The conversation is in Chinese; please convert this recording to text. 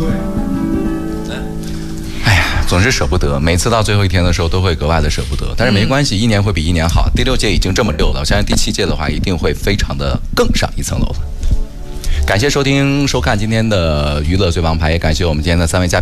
哎呀，总是舍不得，每次到最后一天的时候都会格外的舍不得。但是没关系，一年会比一年好。第6届已经这么溜了，我相信第7届的话一定会非常的更上一层楼了。感谢收看今天的娱乐最王牌，也感谢我们今天的3位嘉宾。